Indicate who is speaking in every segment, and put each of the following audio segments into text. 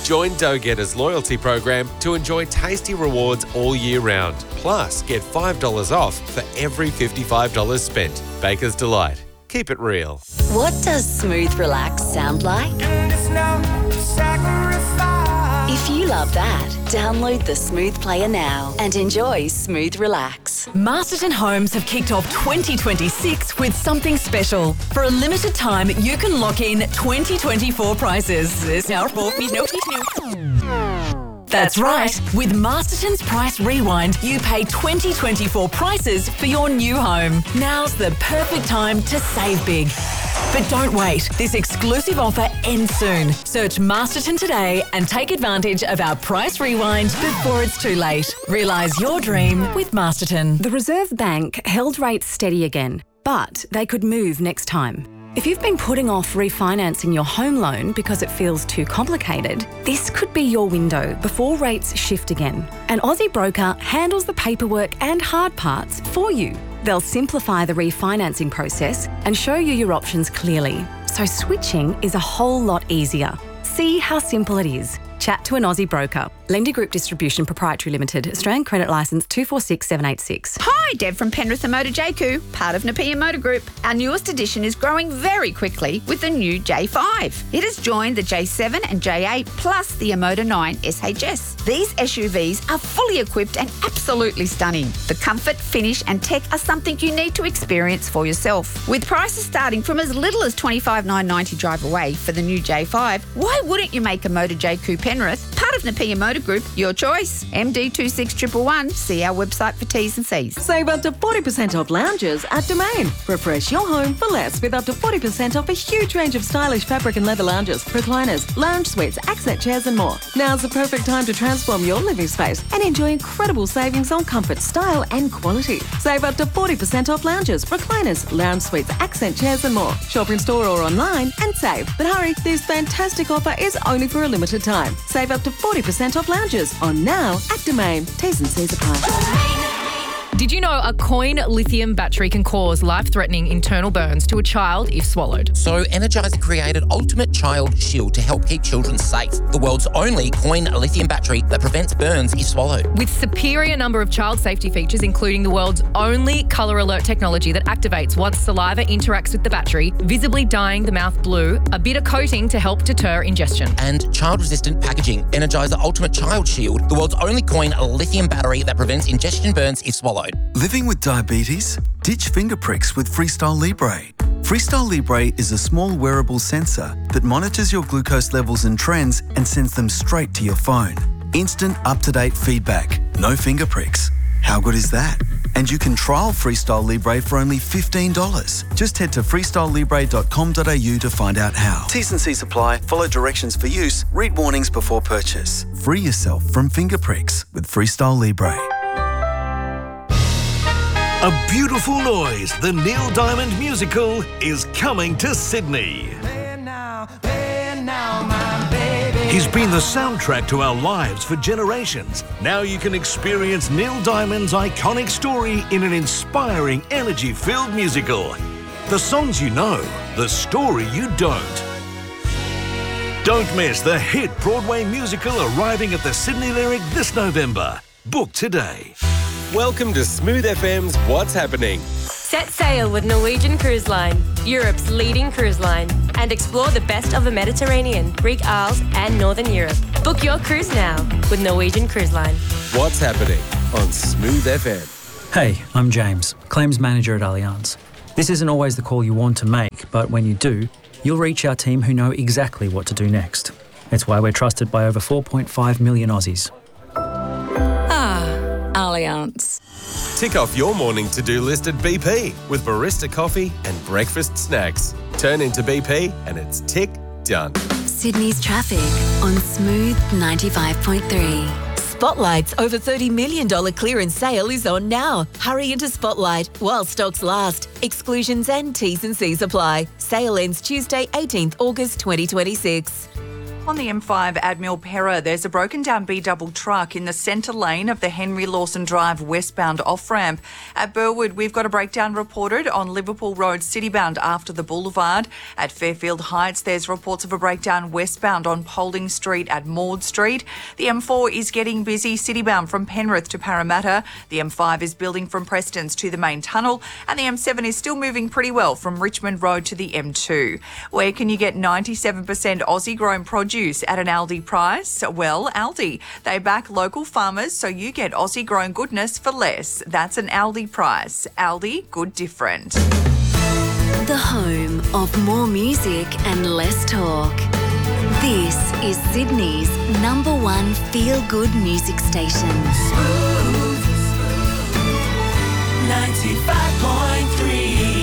Speaker 1: Join Dough Getter's loyalty program to enjoy tasty rewards all year round. Plus, get $5 off for every $55 spent. Baker's Delight. Keep it real.
Speaker 2: What does smooth relax sound like? If you love that, download the Smooth Player now and enjoy Smooth Relax.
Speaker 3: Masterton Homes have kicked off 2026 with something special. For a limited time, you can lock in 2024 prices. That's right. With Masterton's Price Rewind, you pay 2024 prices for your new home. Now's the perfect time to save big. But don't wait. This exclusive offer ends soon. Search Masterton today and take advantage of our Price Rewind before it's too late. Realise your dream with Masterton.
Speaker 4: The Reserve Bank held rates steady again, but they could move next time. If you've been putting off refinancing your home loan because it feels too complicated, this could be your window before rates shift again. An Aussie broker handles the paperwork and hard parts for you. They'll simplify the refinancing process and show you your options clearly, so switching is a whole lot easier. See how simple it is. Chat to an Aussie broker. Lender Group Distribution Proprietary Limited. Australian Credit Licence 246786.
Speaker 5: Hi, Deb from Penrith and Motor JQ, part of Napier Motor Group. Our newest edition is growing very quickly with the new J5. It has joined the J7 and J8 plus the Emoda 9 SHS. These SUVs are fully equipped and absolutely stunning. The comfort, finish and tech are something you need to experience for yourself. With prices starting from as little as $25,990 drive away for the new J5, why wouldn't you make a Motor JQ Penrith, part of Napier Motor Group, your choice? MD26111. See our website for T's and C's.
Speaker 6: Save up to 40% off lounges at Domain. Refresh your home for less with up to 40% off a huge range of stylish fabric and leather lounges, recliners, lounge suites, accent chairs and more. Now's the perfect time to transform your living space and enjoy incredible savings on comfort, style and quality. Save up to 40% off lounges, recliners, lounge suites, accent chairs and more. Shop in store or online and save. But hurry, this fantastic offer is only for a limited time. Save up to 40% off lounges on now at Domain. T's and C's apply.
Speaker 7: Did you know a coin lithium battery can cause life-threatening internal burns to a child if swallowed?
Speaker 8: So Energizer created Ultimate Child Shield to help keep children safe. The world's only coin lithium battery that prevents burns if swallowed.
Speaker 7: With superior number of child safety features, including the world's only colour alert technology that activates once saliva interacts with the battery, visibly dyeing the mouth blue, a bitter coating to help deter ingestion.
Speaker 8: And child-resistant packaging. Energizer Ultimate Child Shield, the world's only coin lithium battery that prevents ingestion burns if swallowed.
Speaker 9: Living with diabetes? Ditch finger pricks with Freestyle Libre. Freestyle Libre is a small wearable sensor that monitors your glucose levels and trends and sends them straight to your phone. Instant, up-to-date feedback. No finger pricks. How good is that? And you can trial Freestyle Libre for only $15. Just head to freestylelibre.com.au to find out how. T's and C's apply. Follow directions for use. Read warnings before purchase. Free yourself from finger pricks with Freestyle Libre.
Speaker 10: A Beautiful Noise, the Neil Diamond musical, is coming to Sydney. He's been the soundtrack to our lives for generations. Now you can experience Neil Diamond's iconic story in an inspiring, energy-filled musical. The songs you know, the story you don't. Don't miss the hit Broadway musical arriving at the Sydney Lyric this November. Book today.
Speaker 1: Welcome to Smooth FM's What's Happening.
Speaker 11: Set sail with Norwegian Cruise Line, Europe's leading cruise line, and explore the best of the Mediterranean, Greek Isles and Northern Europe. Book your cruise now with Norwegian Cruise Line.
Speaker 1: What's Happening on Smooth FM.
Speaker 12: Hey, I'm James, Claims Manager at Allianz. This isn't always the call you want to make, but when you do, you'll reach our team who know exactly what to do next. It's why we're trusted by over 4.5 million Aussies.
Speaker 4: Allianz.
Speaker 1: Tick off your morning to-do list at BP with barista coffee and breakfast snacks. Turn into BP and it's tick done.
Speaker 2: Sydney's traffic on Smooth 95.3.
Speaker 3: Spotlight's over $30 million clearance sale is on now. Hurry into Spotlight while stocks last. Exclusions and T's and C's apply. Sale ends Tuesday, 18th August 2026.
Speaker 13: On the M5 at Milperra, there's a broken down B-double truck in the centre lane of the Henry Lawson Drive westbound off-ramp. At Burwood, we've got a breakdown reported on Liverpool Road citybound after the boulevard. At Fairfield Heights, there's reports of a breakdown westbound on Paulding Street at Maud Street. The M4 is getting busy citybound from Penrith to Parramatta. The M5 is building from Prestons to the main tunnel, and the M7 is still moving pretty well from Richmond Road to the M2. Where can you get 97% Aussie-grown produce at an Aldi price? Well, Aldi. They back local farmers so you get Aussie-grown goodness for less. That's an Aldi price. Aldi, good different.
Speaker 2: The home of more music and less talk. This is Sydney's #1 feel-good music station.
Speaker 13: 95.3.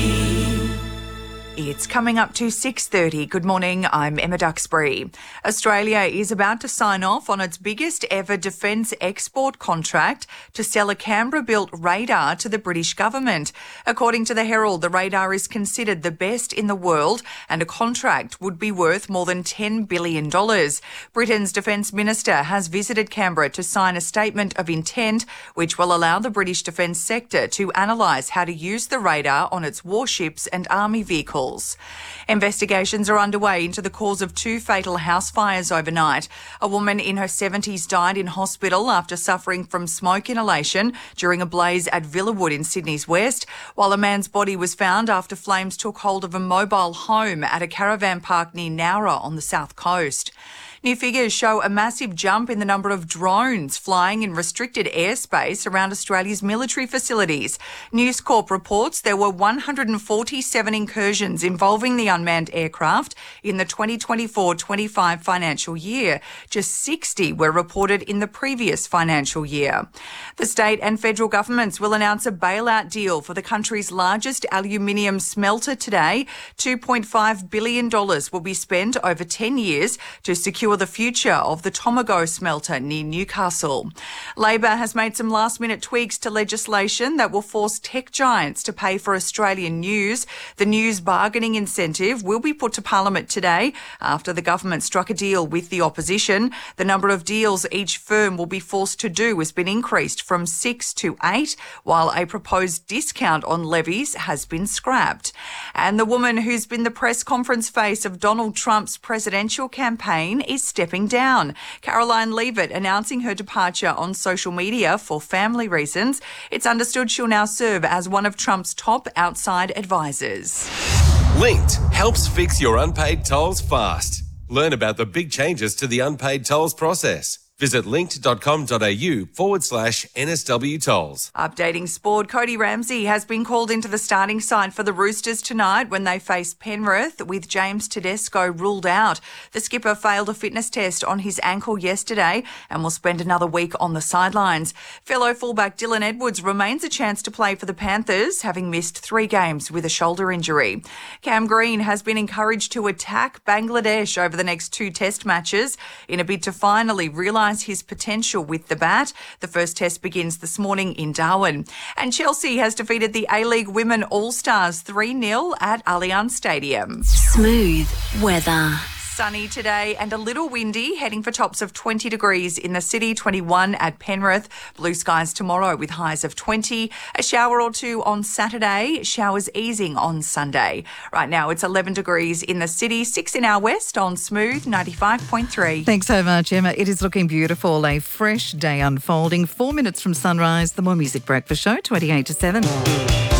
Speaker 13: It's coming up to 6:30. Good morning, I'm Emma Duxbury. Australia is about to sign off on its biggest ever defence export contract to sell a Canberra-built radar to the British government. According to the Herald, the radar is considered the best in the world and a contract would be worth more than $10 billion. Britain's Defence Minister has visited Canberra to sign a statement of intent which will allow the British defence sector to analyse how to use the radar on its warships and army vehicles. Investigations are underway into the cause of 2 fatal house fires overnight. A woman in her 70s died in hospital after suffering from smoke inhalation during a blaze at Villawood in Sydney's west, while a man's body was found after flames took hold of a mobile home at a caravan park near Nowra on the south coast. New figures show a massive jump in the number of drones flying in restricted airspace around Australia's military facilities. News Corp reports there were 147 incursions involving the unmanned aircraft in the 2024-25 financial year. Just 60 were reported in the previous financial year. The state and federal governments will announce a bailout deal for the country's largest aluminium smelter today. $2.5 billion will be spent over 10 years to secure the future of the Tomago smelter near Newcastle. Labor has made some last-minute tweaks to legislation that will force tech giants to pay for Australian news. The news bargaining incentive will be put to Parliament today after the government struck a deal with the opposition. The number of deals each firm will be forced to do has been increased from 6 to 8, while a proposed discount on levies has been scrapped. And the woman who's been the press conference face of Donald Trump's presidential campaign is stepping down. Caroline Leavitt announcing her departure on social media for family reasons. It's understood she'll now serve as one of Trump's top outside advisors.
Speaker 1: Linked helps fix your unpaid tolls fast. Learn about the big changes to the unpaid tolls process. Visit linked.com.au/NSW tolls.
Speaker 13: Updating sport, Cody Ramsey has been called into the starting side for the Roosters tonight when they face Penrith, with James Tedesco ruled out. The skipper failed a fitness test on his ankle yesterday and will spend another week on the sidelines. Fellow fullback Dylan Edwards remains a chance to play for the Panthers, having missed 3 games with a shoulder injury. Cam Green has been encouraged to attack Bangladesh over the next 2 test matches in a bid to finally realise his potential with the bat. The first test begins this morning in Darwin. And Chelsea has defeated the A-League Women All-Stars 3-0 at Allianz Stadium.
Speaker 2: Smooth weather.
Speaker 13: Sunny today and a little windy, heading for tops of 20 degrees in the city, 21 at Penrith. Blue skies tomorrow with highs of 20. A shower or 2 on Saturday, showers easing on Sunday. Right now it's 11 degrees in the city, 6 in our west on Smooth 95.3.
Speaker 14: Thanks so much, Emma. It is looking beautiful. A fresh day unfolding. 4 minutes from sunrise, the More Music Breakfast Show, 28 to 7.